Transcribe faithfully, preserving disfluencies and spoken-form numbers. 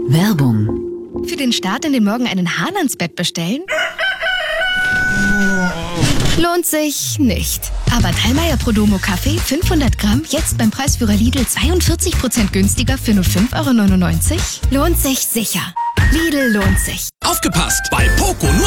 Werbung. Für den Start in den Morgen einen Hahn ans Bett bestellen? Lohnt sich nicht. Aber Dallmayr Prodomo Kaffee fünfhundert Gramm jetzt beim Preisführer Lidl zweiundvierzig Prozent günstiger für nur fünf Euro neunundneunzig? Lohnt sich sicher. Lidl lohnt sich. Aufgepasst! Bei Poco nur